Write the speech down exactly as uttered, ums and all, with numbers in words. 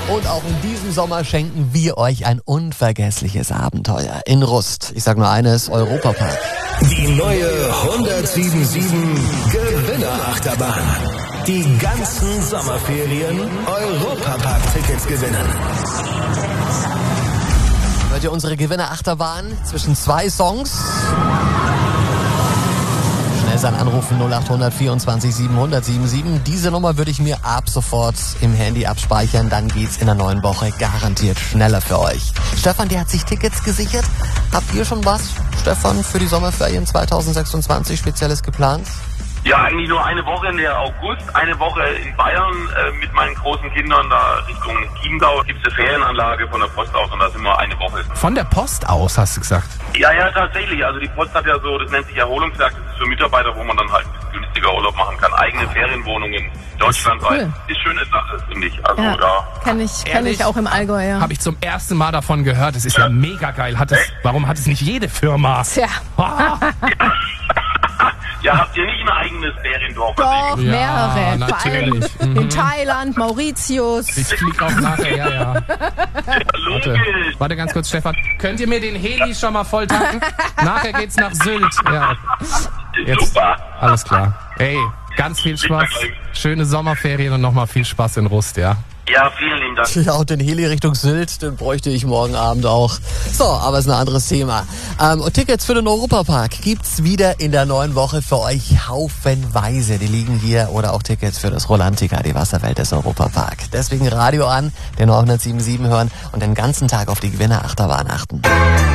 Und auch in diesem Sommer schenken wir euch ein unvergessliches Abenteuer in Rust. Ich sag nur eines, Europapark. Die neue hundertsieben Komma sieben Gewinnerachterbahn. Die ganzen Sommerferien Europapark-Tickets gewinnen. Hört ihr unsere Gewinnerachterbahn zwischen zwei Songs? Schnell sein Anrufen null acht hundert vierundzwanzig siebenhundert siebenundsiebzig. Diese Nummer würde ich mir ab sofort im Handy abspeichern. Dann geht's in der neuen Woche garantiert schneller für euch. Stefan, der hat sich Tickets gesichert. Habt ihr schon was, Stefan, für die Sommerferien zweitausendsechsundzwanzig Spezielles geplant? Ja, eigentlich nur eine Woche in der August, eine Woche in Bayern äh, mit meinen großen Kindern da Richtung Chiemgau. Gibt es eine Ferienanlage von der Post aus und da sind wir eine Woche. Von der Post aus, hast du gesagt? Ja, ja, tatsächlich. Also die Post hat ja so, das nennt sich Erholungswerk, das ist für Mitarbeiter, wo man dann halt ein bisschen günstiger Urlaub machen kann. Eigene Ferienwohnungen deutschlandweit. Cool. Ist schöne Sache, finde ich. Also Ja, ja. kenn ich, kenn ich auch im Allgäu, ja. Habe ich zum ersten Mal davon gehört. Es ist ja, ja mega geil. Hat das, warum hat es nicht jede Firma? Tja. Ah. Ja, habt ihr nicht ein eigenes Feriendorf? Doch, Ja, mehrere. Vor allem natürlich. in Mhm. Thailand, Mauritius. Ich flieg auch nachher, ja, ja. Ja, Warte, logisch. warte ganz kurz, Stefan. Könnt ihr mir den Heli schon mal voll tanken? Nachher geht's nach Sylt. Ja. Jetzt. Super. Alles klar. Ey, ganz viel Spaß. Schöne Sommerferien und nochmal viel Spaß in Rust, ja? Ja, vielen lieben Dank. Ja, und den Heli Richtung Sylt, den bräuchte ich morgen Abend auch. So, aber ist ein anderes Thema. Ähm, und Tickets für den Europapark gibt's wieder in der neuen Woche für euch haufenweise. Die liegen hier, oder auch Tickets für das Rolantica, die Wasserwelt des Europapark. Deswegen Radio an, den hundertsieben Komma sieben hören und den ganzen Tag auf die Gewinnerachterbahn achten.